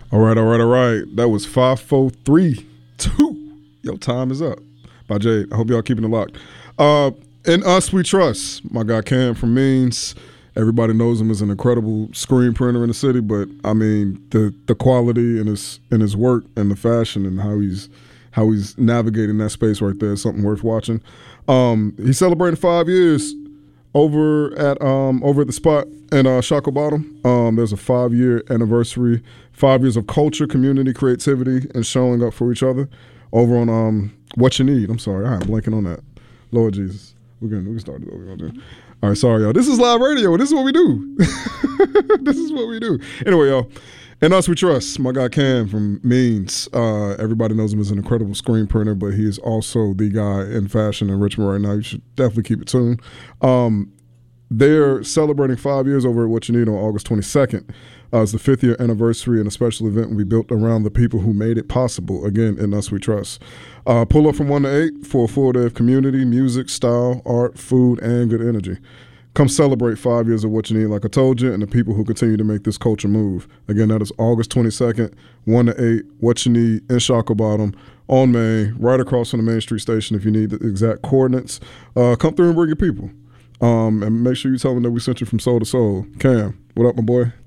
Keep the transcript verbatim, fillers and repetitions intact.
All right, all right, all right. That was five, four, three, two. Your time is up by Jade. I hope y'all keeping it locked. Uh, in Us We Trust, my guy Cam from Means. Everybody knows him as an incredible screen printer in the city, but I mean the the quality in his in his work and the fashion and how he's how he's navigating that space right there is something worth watching. Um, he's celebrating five years over at um, over at the spot in uh, Shockoe Bottom. Um, there's a five year anniversary, five years of culture, community, creativity, and showing up for each other. Over on um, What You Need. I'm sorry, I'm blanking on that. Lord Jesus, we're gonna we can start it over. We're gonna do. All right, sorry, y'all. This is live radio. This is what we do. This is what we do. Anyway, y'all. In Us We Trust, my guy Cam from Means. Uh, everybody knows him as an incredible screen printer, but he is also the guy in fashion in Richmond right now. You should definitely keep it tuned. Um, they're celebrating five years over at What You Need on August twenty-second. Uh, it's the fifth year anniversary and a special event we built around the people who made it possible. Again, in Us We Trust. Uh, pull up from one to eight for a full day of community, music, style, art, food, and good energy. Come celebrate five years of What You Need, like I told you, and the people who continue to make this culture move. Again, that is August twenty-second, one to eight, What You Need in Shockoe Bottom on Main, right across from the Main Street Station if you need the exact coordinates. Uh, come through and bring your people. Um, and make sure you tell them that we sent you from Soul to Soul. Cam, what up, my boy?